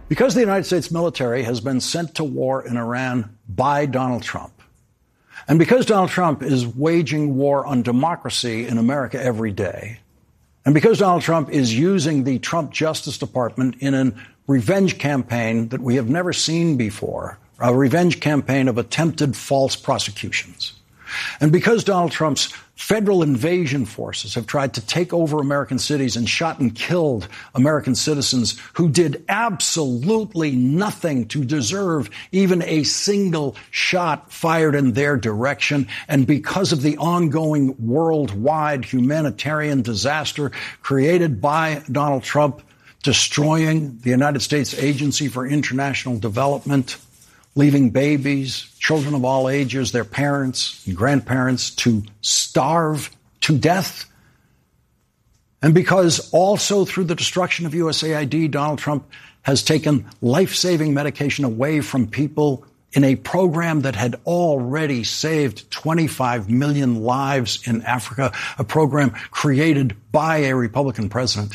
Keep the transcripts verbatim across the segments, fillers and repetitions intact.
Because the United States military has been sent to war in Iran by Donald Trump, and because Donald Trump is waging war on democracy in America every day, and because Donald Trump is using the Trump Justice Department in a revenge campaign that we have never seen before, a revenge campaign of attempted false prosecutions, and because Donald Trump's federal invasion forces have tried to take over American cities and shot and killed American citizens who did absolutely nothing to deserve even a single shot fired in their direction, and because of the ongoing worldwide humanitarian disaster created by Donald Trump, destroying the United States Agency for International Development, leaving babies, children of all ages, their parents and grandparents to starve to death. And because also through the destruction of U S A I D, Donald Trump has taken life-saving medication away from people in a program that had already saved twenty-five million lives in Africa, a program created by a Republican president.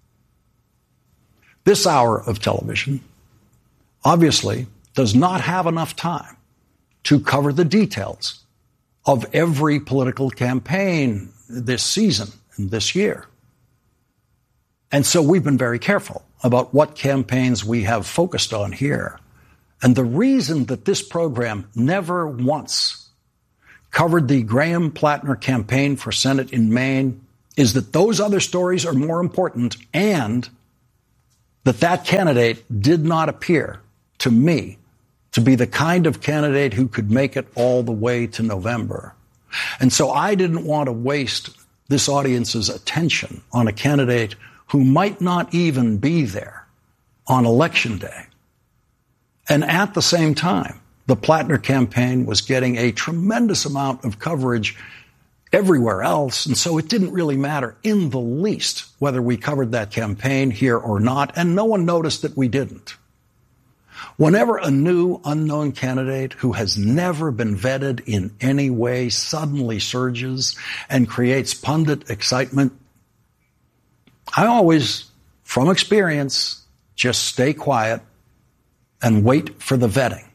This hour of television, obviously, does not have enough time to cover the details of every political campaign this season and this year. And so we've been very careful about what campaigns we have focused on here. And the reason that this program never once covered the Graham Plattner campaign for Senate in Maine is that those other stories are more important, and that that candidate did not appear to me to be the kind of candidate who could make it all the way to November. And so I didn't want to waste this audience's attention on a candidate who might not even be there on Election Day. And at the same time, the Plattner campaign was getting a tremendous amount of coverage everywhere else, and so it didn't really matter in the least whether we covered that campaign here or not, and no one noticed that we didn't. Whenever a new unknown candidate who has never been vetted in any way suddenly surges and creates pundit excitement, I always, from experience, just stay quiet and wait for the vetting.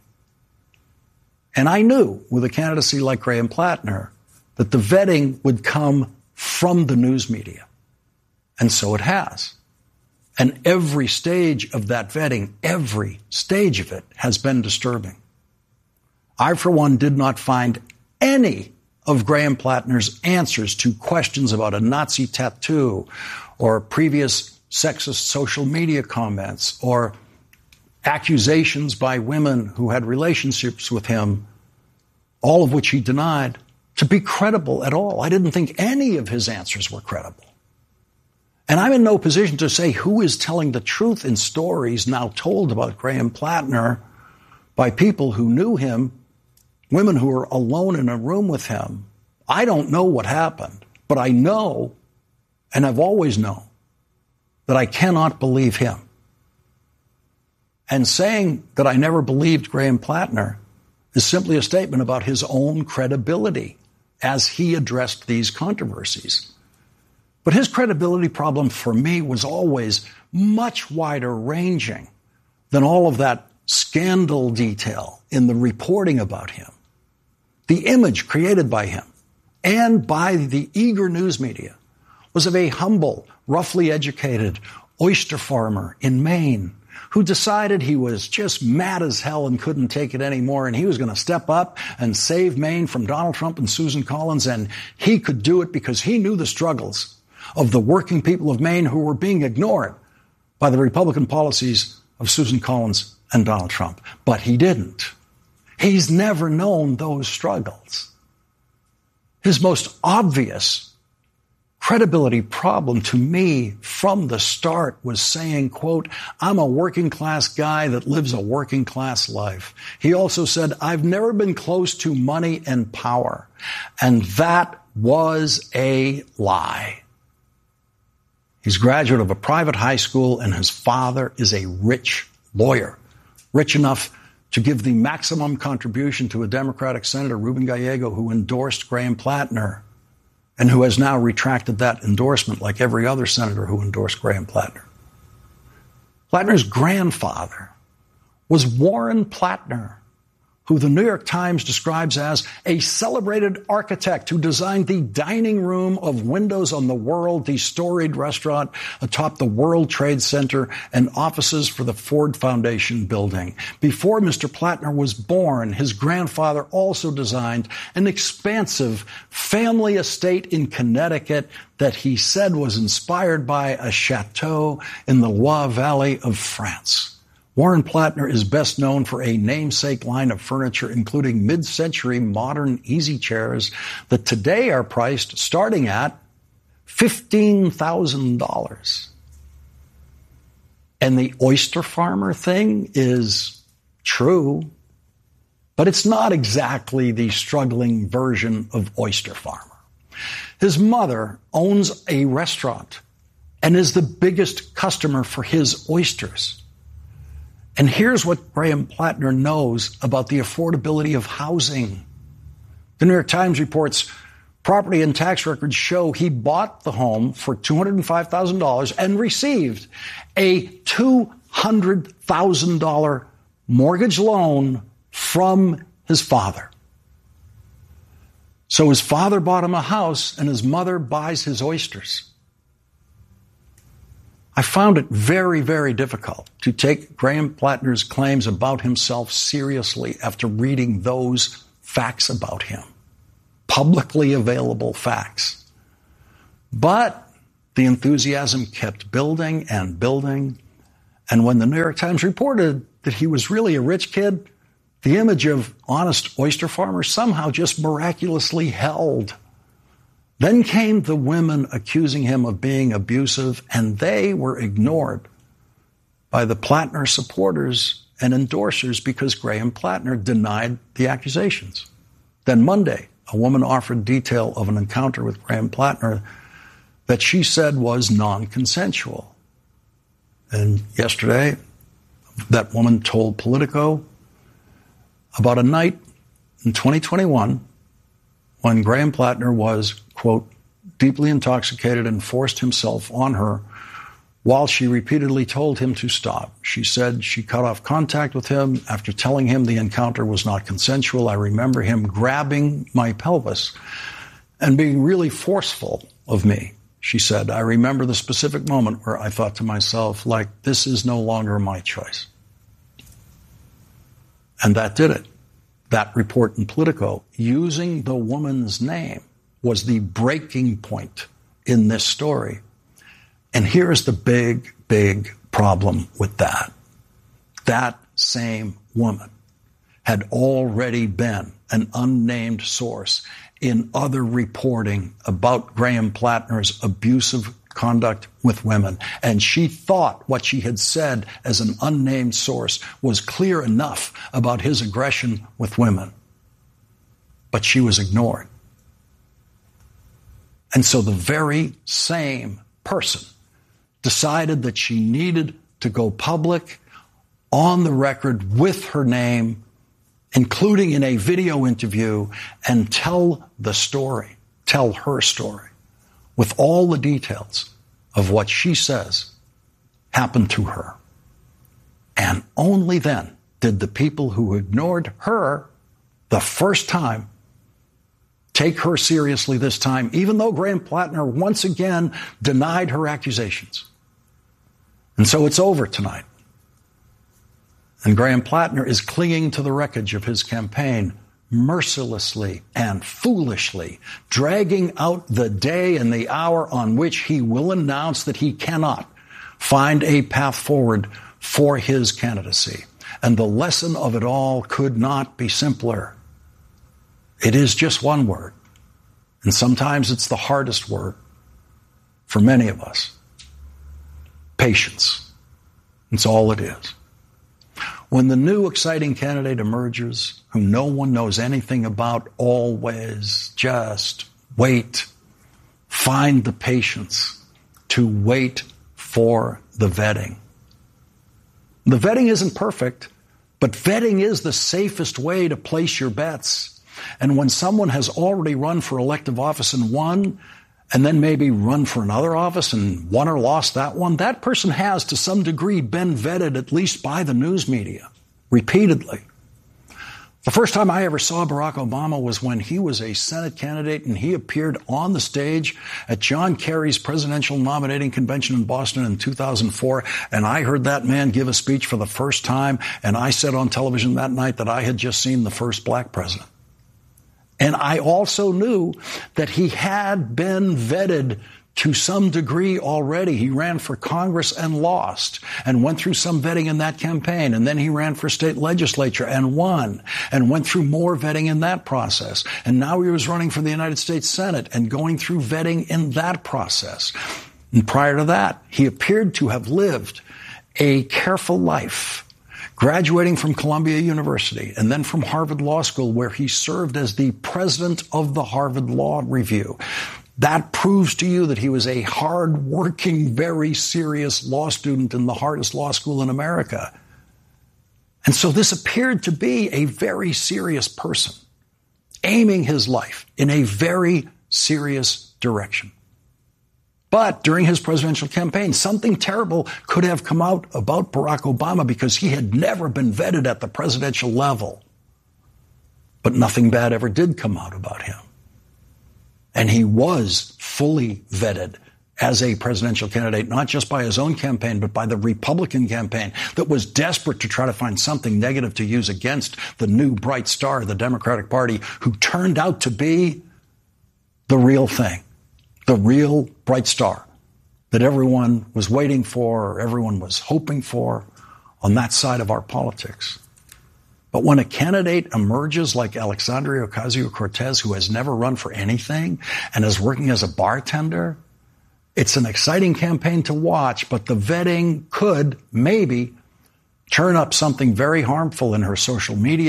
And I knew with a candidacy like Graham Plattner that the vetting would come from the news media. And so it has. And every stage of that vetting, every stage of it has been disturbing. I, for one, did not find any of Graham Plattner's answers to questions about a Nazi tattoo or previous sexist social media comments or accusations by women who had relationships with him, all of which he denied, to be credible at all. I didn't think any of his answers were credible. And I'm in no position to say who is telling the truth in stories now told about Graham Plattner by people who knew him, women who were alone in a room with him. I don't know what happened, but I know, and I've always known, that I cannot believe him. And saying that I never believed Graham Plattner is simply a statement about his own credibility as he addressed these controversies. But his credibility problem for me was always much wider ranging than all of that scandal detail in the reporting about him. The image created by him and by the eager news media was of a humble, roughly educated oyster farmer in Maine who decided he was just mad as hell and couldn't take it anymore, and he was going to step up and save Maine from Donald Trump and Susan Collins, and he could do it because he knew the struggles of the working people of Maine who were being ignored by the Republican policies of Susan Collins and Donald Trump. But he didn't. He's never known those struggles. His most obvious credibility problem to me from the start was saying, quote, I'm a working class guy that lives a working class life. He also said, I've never been close to money and power. And that was a lie. He's a graduate of a private high school, and his father is a rich lawyer, rich enough to give the maximum contribution to a Democratic senator, Ruben Gallego, who endorsed Graham Plattner and who has now retracted that endorsement like every other senator who endorsed Graham Plattner. Plattner's grandfather was Warren Plattner, who the New York Times describes as a celebrated architect who designed the dining room of Windows on the World, the storied restaurant atop the World Trade Center, and offices for the Ford Foundation building. Before Mister Plattner was born, his grandfather also designed an expansive family estate in Connecticut that he said was inspired by a chateau in the Loire Valley of France. Warren Plattner is best known for a namesake line of furniture, including mid-century modern easy chairs that today are priced starting at fifteen thousand dollars. And the oyster farmer thing is true, but it's not exactly the struggling version of oyster farmer. His mother owns a restaurant and is the biggest customer for his oysters. And here's what Graham Plattner knows about the affordability of housing. The New York Times reports property and tax records show he bought the home for two hundred five thousand dollars and received a two hundred thousand dollars mortgage loan from his father. So his father bought him a house and his mother buys his oysters. I found it very, very difficult to take Graham Plattner's claims about himself seriously after reading those facts about him, publicly available facts. But the enthusiasm kept building and building. And when the New York Times reported that he was really a rich kid, the image of honest oyster farmer somehow just miraculously held. Then came the women accusing him of being abusive, and they were ignored by the Plattner supporters and endorsers because Graham Plattner denied the accusations. Then Monday, a woman offered detail of an encounter with Graham Plattner that she said was non-consensual. And yesterday, that woman told Politico about a night in twenty twenty-one when Graham Plattner was, quote, deeply intoxicated and forced himself on her while she repeatedly told him to stop. She said she cut off contact with him after telling him the encounter was not consensual. I remember him grabbing my pelvis and being really forceful of me. She said, I remember the specific moment where I thought to myself, like, this is no longer my choice. And that did it. That report in Politico, using the woman's name, was the breaking point in this story. And here's the big, big problem with that. That same woman had already been an unnamed source in other reporting about Graham Plattner's abusive conduct with women. And she thought what she had said as an unnamed source was clear enough about his aggression with women. But she was ignored. And so the very same person decided that she needed to go public on the record with her name, including in a video interview, and tell the story, tell her story, with all the details of what she says happened to her. And only then did the people who ignored her the first time take her seriously this time, even though Graham Plattner once again denied her accusations. And so it's over tonight. And Graham Plattner is clinging to the wreckage of his campaign, mercilessly and foolishly, dragging out the day and the hour on which he will announce that he cannot find a path forward for his candidacy. And the lesson of it all could not be simpler. It is just one word. And sometimes it's the hardest word for many of us. Patience. It's all it is. When the new exciting candidate emerges, whom no one knows anything about, always just wait. Find the patience to wait for the vetting. The vetting isn't perfect, but vetting is the safest way to place your bets. And when someone has already run for elective office and won, and then maybe run for another office and won or lost that one, that person has to some degree been vetted at least by the news media repeatedly. The first time I ever saw Barack Obama was when he was a Senate candidate and he appeared on the stage at John Kerry's presidential nominating convention in Boston in two thousand four. And I heard that man give a speech for the first time. And I said on television that night that I had just seen the first black president. And I also knew that he had been vetted to some degree already. He ran for Congress and lost and went through some vetting in that campaign. And then he ran for state legislature and won and went through more vetting in that process. And now he was running for the United States Senate and going through vetting in that process. And prior to that, he appeared to have lived a careful life, graduating from Columbia University and then from Harvard Law School, where he served as the president of the Harvard Law Review. That proves to you that he was a hard-working, very serious law student in the hardest law school in America. And so this appeared to be a very serious person, aiming his life in a very serious direction. But during his presidential campaign, something terrible could have come out about Barack Obama because he had never been vetted at the presidential level. But nothing bad ever did come out about him. And he was fully vetted as a presidential candidate, not just by his own campaign, but by the Republican campaign that was desperate to try to find something negative to use against the new bright star of the Democratic Party, who turned out to be the real thing, the real bright star that everyone was waiting for, or everyone was hoping for on that side of our politics. But when a candidate emerges like Alexandria Ocasio-Cortez, who has never run for anything and is working as a bartender, it's an exciting campaign to watch, but the vetting could maybe turn up something very harmful in her social media